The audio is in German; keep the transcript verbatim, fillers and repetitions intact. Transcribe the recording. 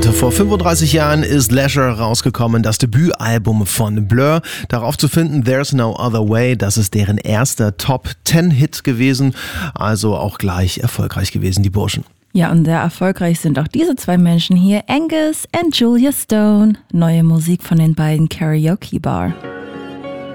Vor fünfunddreißig Jahren ist Leisure rausgekommen, das Debütalbum von Blur. Darauf zu finden There's No Other Way, das ist deren erster Top zehn Hit gewesen, also auch gleich erfolgreich gewesen, die Burschen. Ja, und sehr erfolgreich sind auch diese zwei Menschen hier, Angus und Julia Stone. Neue Musik von den beiden Karaoke Bar.